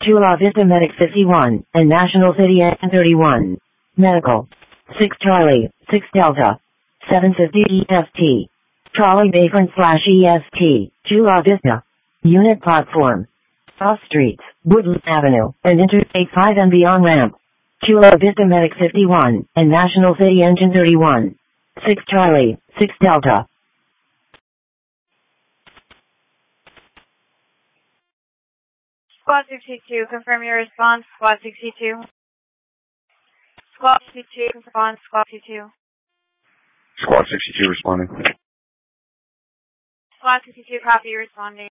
Chula Vista Medic 51, and National City Engine 31. Medical. 6 Charlie, 6 Delta. 750 EST. Trolley Bayfront /EST, Chula Vista. Unit platform. Cross streets, Woodland Avenue, and Interstate 5 and beyond ramp. Chula Vista Medic 51, and National City Engine 31. 6 Charlie, 6 Delta. Squad 62, confirm your response. Squad 62. Squad 62, confirm. Squad 62. Squad 62 responding. Squad 62, copy, responding.